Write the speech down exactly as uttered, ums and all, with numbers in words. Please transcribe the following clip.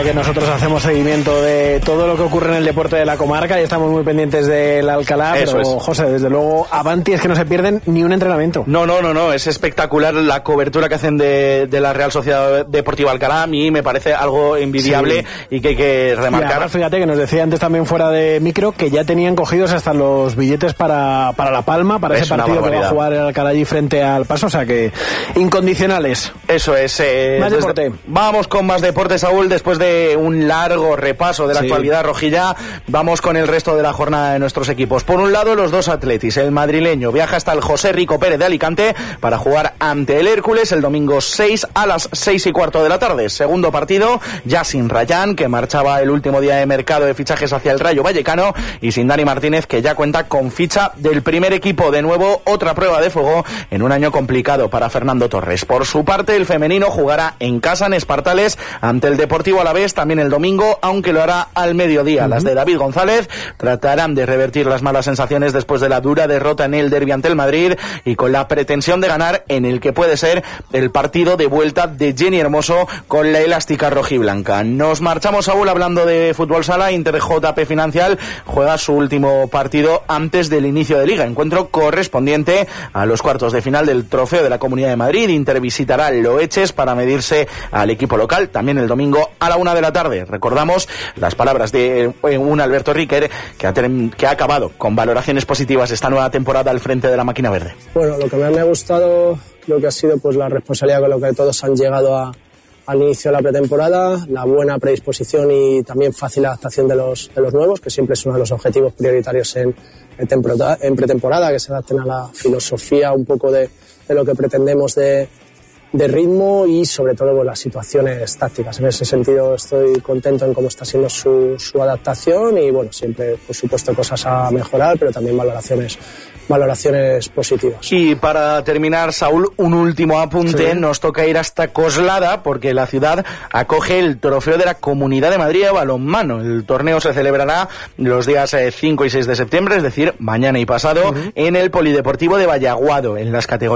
Que nosotros hacemos seguimiento de todo lo que ocurre en el deporte de la comarca y estamos muy pendientes del Alcalá. Eso pero, es. José, desde luego, Avanti es que no se pierden ni un entrenamiento. No, no, no, no, es espectacular la cobertura que hacen de, de la Real Sociedad Deportiva Alcalá. A mí me parece algo envidiable sí. y que hay que remarcar. Y ahora, fíjate que nos decía antes también fuera de micro que ya tenían cogidos hasta los billetes para, para La Palma, para es ese partido que va a jugar el Alcalá allí frente al Paso, o sea que incondicionales. Eso es. Eh, más deporte. Desde, vamos con más deporte, Saúl, después de un largo repaso de la sí. actualidad rojilla. Vamos con el resto de la jornada de nuestros equipos. Por un lado, los dos atletis. El madrileño viaja hasta el José Rico Pérez de Alicante para jugar ante el Hércules el domingo seis a las seis y cuarto de la tarde. Segundo partido, ya sin Rayán, que marchaba el último día de mercado de fichajes hacia el Rayo Vallecano, y sin Dani Martínez, que ya cuenta con ficha del primer equipo. De nuevo, otra prueba de fuego en un año complicado para Fernando Torres. Por su parte, el femenino jugará en casa en Espartales ante el Deportivo Alavés también el domingo, aunque lo hará al mediodía. Uh-huh. Las de David González tratarán de revertir las malas sensaciones después de la dura derrota en el derbi ante el Madrid y con la pretensión de ganar en el que puede ser el partido de vuelta de Jenny Hermoso con la elástica rojiblanca. Nos marchamos, Saúl, hablando de fútbol sala. Inter J P Financial juega su último partido antes del inicio de Liga, encuentro correspondiente a los cuartos de final del Trofeo de la Comunidad de Madrid. Inter visitará Loeches para medirse al equipo local también el domingo a la una de la tarde. Recordamos las palabras de un Alberto Riquer que ha, term- que ha acabado con valoraciones positivas esta nueva temporada al frente de la máquina verde. Bueno, lo que más me ha gustado creo que ha sido pues la responsabilidad con lo que todos han llegado a, al inicio de la pretemporada, la buena predisposición y también fácil adaptación de los, de los nuevos, que siempre es uno de los objetivos prioritarios en, en, temporada, en pretemporada, que se adapten a la filosofía un poco de, de lo que pretendemos de de ritmo y sobre todo pues, las situaciones tácticas. En ese sentido estoy contento en cómo está siendo su, su adaptación y bueno, siempre por supuesto cosas a mejorar, pero también valoraciones valoraciones positivas. Y para terminar, Saúl, un último apunte. Sí. Nos toca ir hasta Coslada porque la ciudad acoge el Trofeo de la Comunidad de Madrid de balonmano. El torneo se celebrará los días cinco y seis de septiembre, es decir, mañana y pasado, uh-huh. en el Polideportivo de Vallaguado, en las categorías